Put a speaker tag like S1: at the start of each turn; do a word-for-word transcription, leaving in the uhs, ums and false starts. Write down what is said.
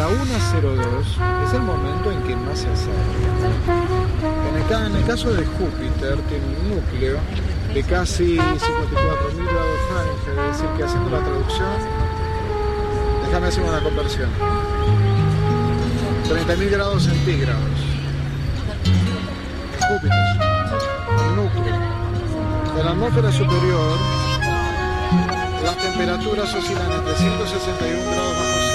S1: la una cero dos es el momento en que más se acerca. En el, ca- en el caso de Júpiter tiene un núcleo de casi cincuenta y cuatro mil grados Fahrenheit, es decir, que haciendo la traducción, déjame hacer una conversión, treinta mil grados centígrados. Júpiter, el núcleo. En la atmósfera superior, las temperaturas oscilan entre ciento sesenta y uno grados bajo